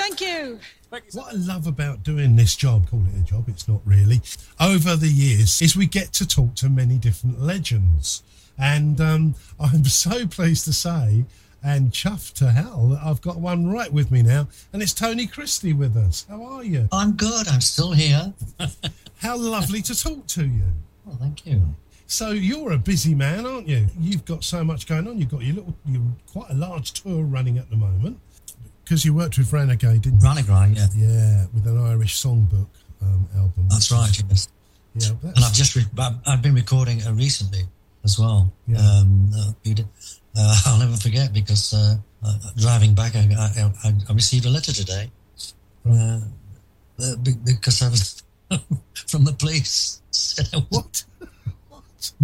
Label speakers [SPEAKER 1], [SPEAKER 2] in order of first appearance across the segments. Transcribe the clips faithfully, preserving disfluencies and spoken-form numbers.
[SPEAKER 1] Thank you.
[SPEAKER 2] What I love about doing this job, call it a job, it's not really, over the years, is we get to talk to many different legends. And um, I'm so pleased to say, and chuffed to hell, that I've got one right with me now, and it's Tony Christie with us. How are you?
[SPEAKER 3] I'm good, I'm still here.
[SPEAKER 2] How lovely to talk to you.
[SPEAKER 3] Well, thank you.
[SPEAKER 2] So you're a busy man, aren't you? You've got so much going on. You've got your little, you're quite a large tour running at the moment. Because you worked with Renegade, didn't you?
[SPEAKER 3] Renegade, yeah.
[SPEAKER 2] Yeah, with an Irish songbook um, album.
[SPEAKER 3] That's right, yes.
[SPEAKER 2] Yeah, that's...
[SPEAKER 3] And I've just re- I've been recording uh, recently as well.
[SPEAKER 2] Yeah.
[SPEAKER 3] Um, uh, uh, I'll never forget because uh, uh, driving back, I, I, I received a letter today uh, uh, because I was from the police. Said I was
[SPEAKER 2] what?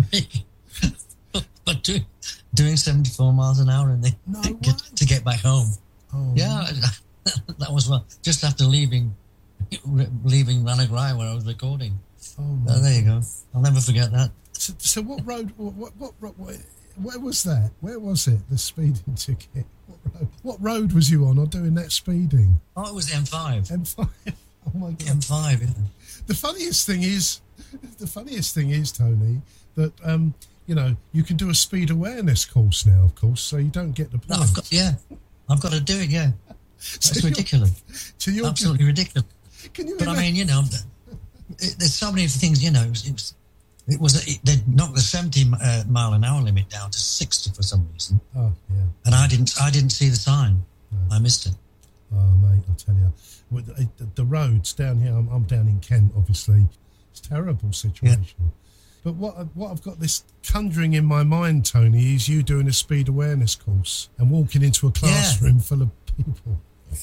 [SPEAKER 3] what? But doing doing seventy-four miles an hour and they
[SPEAKER 2] no
[SPEAKER 3] to, get, to get back home.
[SPEAKER 2] Oh,
[SPEAKER 3] yeah, that was well, just after leaving leaving Ranagrai where I was recording.
[SPEAKER 2] Oh,
[SPEAKER 3] uh, there you go. I'll never forget that.
[SPEAKER 2] So, so what road? What, what what what? Where was that? Where was it? The speeding ticket. What road? What road was you on, or doing that speeding?
[SPEAKER 3] Oh, it was M five.
[SPEAKER 2] M five. Oh my God.
[SPEAKER 3] M five. Yeah.
[SPEAKER 2] The funniest thing is, the funniest thing is, Tony, that um, you know, you can do a speed awareness course now, of course, so you don't get the points.
[SPEAKER 3] No, I've got, yeah. I've got to do it, yeah. That's
[SPEAKER 2] so
[SPEAKER 3] ridiculous.
[SPEAKER 2] So you're
[SPEAKER 3] absolutely ridiculous.
[SPEAKER 2] Can you?
[SPEAKER 3] But
[SPEAKER 2] imagine?
[SPEAKER 3] I mean, you know, it, there's so many things. You know, it was it was, it was a, it, they knocked the seventy uh, mile an hour limit down to sixty for some reason.
[SPEAKER 2] Oh yeah.
[SPEAKER 3] And I didn't I didn't see the sign. No. I missed it.
[SPEAKER 2] Oh mate, I'll tell you, with the, the roads down here. I'm, I'm down in Kent, obviously. It's a terrible situation. Yeah. But what what I've got this conjuring in my mind, Tony, is you doing a speed awareness course and walking into a classroom yeah. full of people.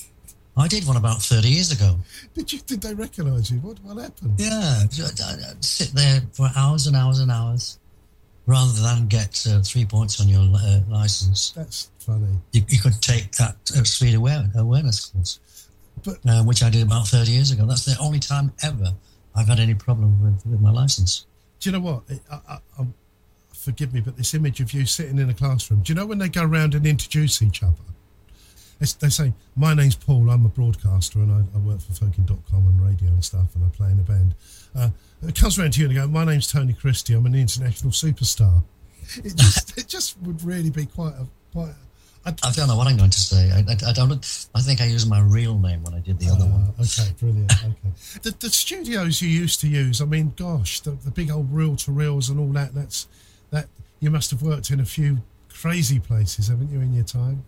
[SPEAKER 3] I did one about thirty years ago.
[SPEAKER 2] Did you? Did they recognise you? What what happened?
[SPEAKER 3] Yeah, I'd sit there for hours and hours and hours, rather than get uh, three points on your uh, licence.
[SPEAKER 2] That's funny.
[SPEAKER 3] You, you could take that uh, speed aware, awareness course,
[SPEAKER 2] but
[SPEAKER 3] uh, which I did about thirty years ago. That's the only time ever I've had any problem with, with my licence.
[SPEAKER 2] Do you know what? I, I, I, forgive me, but this image of you sitting in a classroom. Do you know when they go around and introduce each other? They, they say, "My name's Paul. I'm a broadcaster, and I, I work for Folking dot com and radio and stuff, and I play in a band." Uh, it comes around to you and they go, "My name's Tony Christie. I'm an international superstar." It just, it just would really be quite a quite. A,
[SPEAKER 3] I don't know what I'm going to say. I, I, I don't. I think I used my real name when I did the uh, other one.
[SPEAKER 2] Okay, brilliant. Okay, the, the studios you used to use. I mean, gosh, the, the big old reel to reels and all that. That's that. You must have worked in a few crazy places, haven't you, in your time?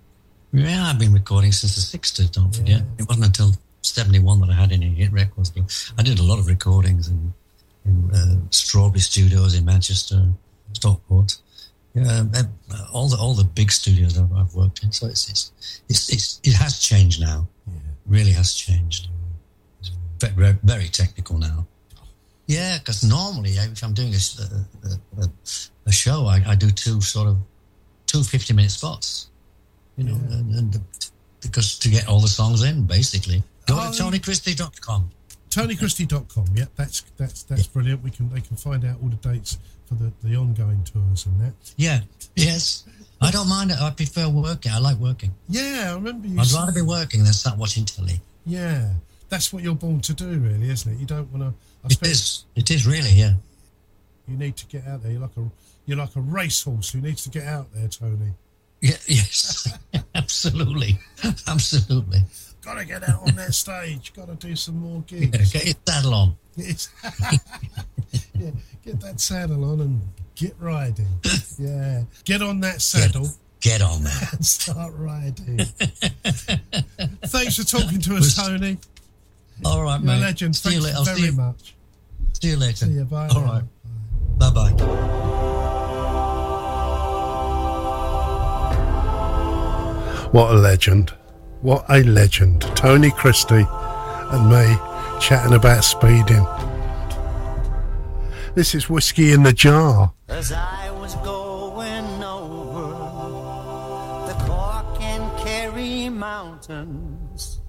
[SPEAKER 3] Yeah, I've been recording since the sixties, don't forget. Yeah. It wasn't until seventy-one that I had any hit records. But I did a lot of recordings in, in uh, Strawberry Studios in Manchester, Stockport. Yeah, uh, all the all the big studios I've, I've worked in. So it's, it's it's it's it has changed now. Yeah. It really has changed. It's very, very technical now. Yeah, because normally if I'm doing a, a, a, a show, I, I do two sort of two fifty-minute spots. You know, yeah. and, and the, because to get all the songs in, basically, go oh, to Tony Christie dot com.
[SPEAKER 2] Tony Christie dot com. Yeah, that's that's that's yeah. brilliant. We can they can find out all the dates for the, the ongoing tours and that.
[SPEAKER 3] Yeah. Yes. I don't mind it. I prefer working. I like working.
[SPEAKER 2] Yeah, I remember you.
[SPEAKER 3] I'd
[SPEAKER 2] saying,
[SPEAKER 3] rather be working than start watching telly.
[SPEAKER 2] Yeah, that's what you're born to do, really, isn't it? You don't want to.
[SPEAKER 3] It is. It is really. Yeah.
[SPEAKER 2] You need to get out there. You're like a you're like a racehorse who needs to get out there, Tony.
[SPEAKER 3] Yeah, yes, absolutely, absolutely.
[SPEAKER 2] Got to get out on that stage. Got to do some more gigs.
[SPEAKER 3] Yeah, get your saddle on.
[SPEAKER 2] Yeah, get that saddle on and get riding. Yeah, get on that saddle.
[SPEAKER 3] Get, get on that
[SPEAKER 2] and start riding. Thanks for talking to us, Tony.
[SPEAKER 3] All right,
[SPEAKER 2] You're
[SPEAKER 3] mate.
[SPEAKER 2] a legend.
[SPEAKER 3] See
[SPEAKER 2] Thanks
[SPEAKER 3] you later. I'll
[SPEAKER 2] very
[SPEAKER 3] see you.
[SPEAKER 2] much.
[SPEAKER 3] See you later.
[SPEAKER 2] See you. Bye.
[SPEAKER 3] All
[SPEAKER 2] now.
[SPEAKER 3] right. Bye bye.
[SPEAKER 2] What a legend. What a legend. Tony Christie and me chatting about speeding. This is Whiskey in the Jar.
[SPEAKER 4] As I was going over the Cork and Kerry mountains,